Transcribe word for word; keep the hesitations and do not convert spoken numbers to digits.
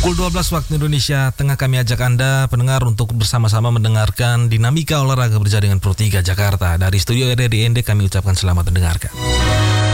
Pukul dua belas waktu Indonesia Tengah kami ajak Anda pendengar untuk bersama-sama mendengarkan dinamika olahraga berjalan dengan Pro tiga Jakarta. Dari studio R R I N D kami ucapkan selamat mendengarkan.